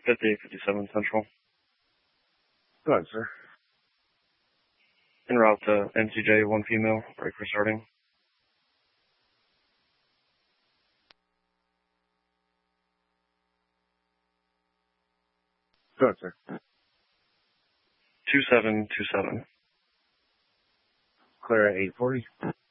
5857 Central. Go ahead, sir. En route to NCJ, one female, break for starting. Go ahead, sir. 2727. Clear at 840.